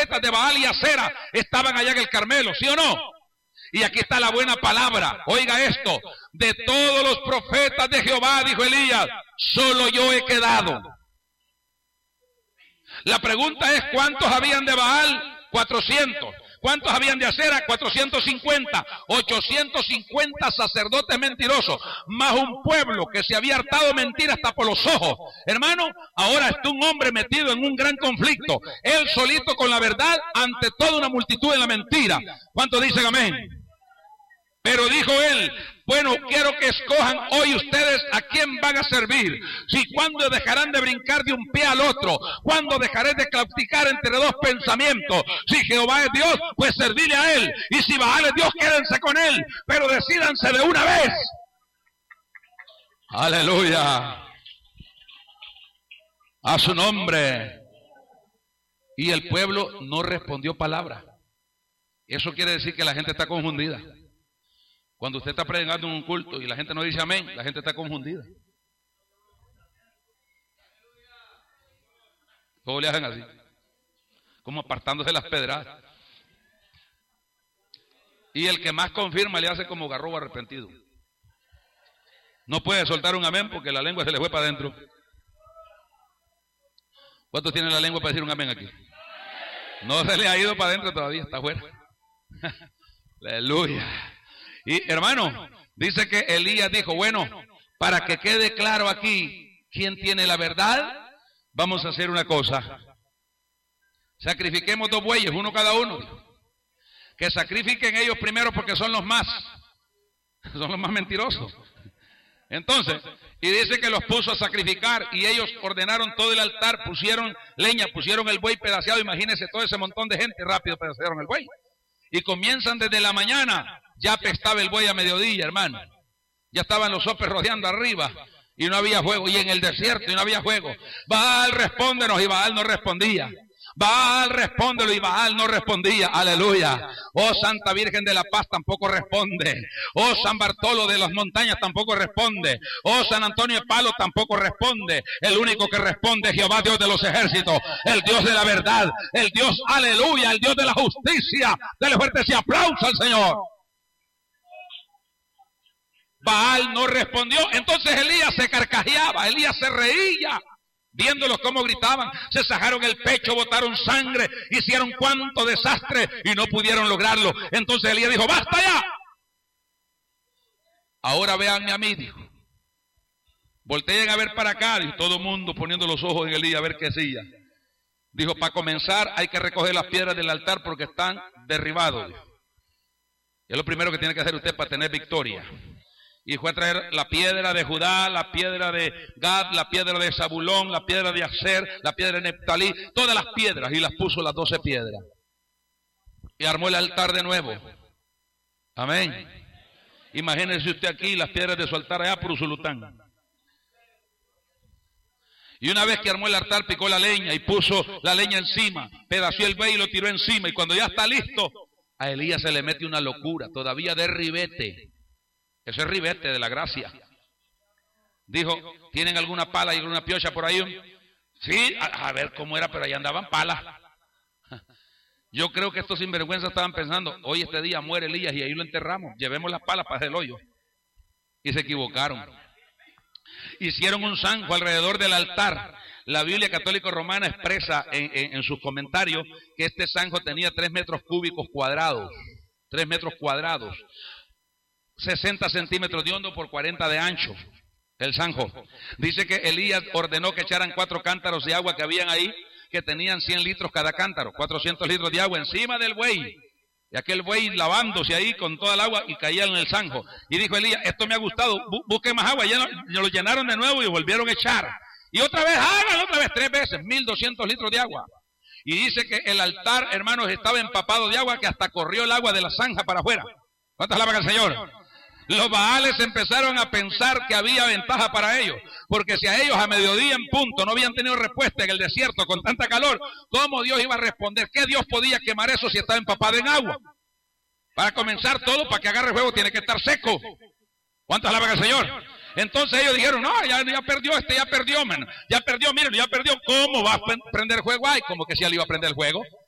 profetas de Baal y Acera estaban allá en el Carmelo, ¿sí o no? Y aquí está la buena palabra. Oiga esto, de todos los profetas de Jehová, dijo Elías, solo yo he quedado. La pregunta es, ¿cuántos habían de Baal? 400. ¿Cuántos habían de Acera? 450. 850 sacerdotes mentirosos, más un pueblo que se había hartado mentir hasta por los ojos. Hermano, ahora está un hombre metido en un gran conflicto. Él solito con la verdad ante toda una multitud en la mentira. ¿Cuántos dicen amén? Pero dijo él, bueno, quiero que escojan hoy ustedes a quién van a servir. Si cuándo dejarán de brincar de un pie al otro, cuándo dejaré de claudicar entre dos pensamientos. Si Jehová es Dios, pues servirle a él. Y si Baal es Dios, quédense con él. Pero decídanse de una vez. Aleluya. A su nombre. Y el pueblo no respondió palabra. Eso quiere decir que la gente está confundida. Cuando usted está predicando en un culto y la gente no dice amén, la gente está confundida. ¿Cómo le hacen así? Como apartándose las pedradas. Y el que más confirma le hace como garrobo arrepentido. No puede soltar un amén porque la lengua se le fue para adentro. ¿Cuántos tienen la lengua para decir un amén aquí? No se le ha ido para adentro todavía, está afuera. Aleluya. Y hermano, dice que Elías dijo, bueno, para que quede claro aquí quién tiene la verdad, vamos a hacer una cosa. Sacrifiquemos 2 bueyes, uno cada uno. Que sacrifiquen ellos primero porque son los más mentirosos. Entonces, y dice que los puso a sacrificar y ellos ordenaron todo el altar, pusieron leña, pusieron el buey pedaceado. Imagínense todo ese montón de gente, rápido pedacearon el buey. Y comienzan desde la mañana. Ya apestaba el buey a mediodía, hermano. Ya estaban los sopes rodeando arriba y no había fuego. Y en el desierto y no había fuego. Baal, respóndenos, y Baal no respondía. Baal, respóndelo, y Baal no respondía. Aleluya. Oh Santa Virgen de la Paz, tampoco responde. Oh San Bartolo de las Montañas, tampoco responde. Oh San Antonio de Palo, tampoco responde. El único que responde es Jehová, Dios de los ejércitos, el Dios de la verdad, el Dios, aleluya, el Dios de la justicia. Dele fuerte ese aplauso al Señor. Baal no respondió. Entonces Elías se carcajeaba, Elías se reía, viéndolos cómo gritaban, se sajaron el pecho, botaron sangre, hicieron cuanto desastre y no pudieron lograrlo. Entonces Elías dijo, basta ya. Ahora véanme a mí, dijo. Volteen a ver para acá, y todo el mundo poniendo los ojos en Elías a ver qué hacía. Dijo, para comenzar hay que recoger las piedras del altar porque están derribados. Dijo. Es lo primero que tiene que hacer usted para tener victoria. Y fue a traer la piedra de Judá, la piedra de Gad, la piedra de Zabulón, la piedra de Aser, la piedra de Neftalí, todas las piedras, y las puso las 12 piedras. Y armó el altar de nuevo. Amén. Imagínese usted aquí las piedras de su altar allá por Usulután. Y una vez que armó el altar, picó la leña y puso la leña encima, pedació el buey y lo tiró encima. Y cuando ya está listo, a Elías se le mete una locura, todavía de ribete. Ese es ribete de la gracia. Dijo, ¿tienen alguna pala y alguna piocha por ahí? Sí, a ver cómo era, pero ahí andaban palas. Yo creo que estos sinvergüenzas estaban pensando, hoy este día muere Elías y ahí lo enterramos, llevemos las palas para hacer el hoyo. Y se equivocaron. Hicieron un zanjo alrededor del altar. La Biblia Católica Romana expresa en sus comentarios que este zanjo tenía 3 metros cúbicos cuadrados. 3 metros cuadrados. 60 centímetros de hondo por 40 de ancho, el zanjo. Dice que Elías ordenó que echaran 4 cántaros de agua que habían ahí, que tenían 100 litros cada cántaro, 400 litros de agua encima del buey. Y aquel buey lavándose ahí con toda el agua y caía en el zanjo. Y dijo Elías, esto me ha gustado, busque más agua. Ya lo llenaron de nuevo y volvieron a echar. Y otra vez, hagan otra vez, 3 veces, 1200 litros de agua. Y dice que el altar, hermanos, estaba empapado de agua que hasta corrió el agua de la zanja para afuera. ¿Cuántas alaban al Señor? Los Baales empezaron a pensar que había ventaja para ellos, porque si a ellos a mediodía en punto no habían tenido respuesta en el desierto con tanta calor, ¿cómo Dios iba a responder? ¿Qué Dios podía quemar eso si estaba empapado en agua? Para comenzar todo, para que agarre fuego tiene que estar seco. ¿Cuántas alaban al Señor? Entonces ellos dijeron, no, ya perdió, ya perdió, man. Ya perdió, miren, ya perdió. ¿Cómo va a prender fuego? Ay, como que si él iba a prender el fuego.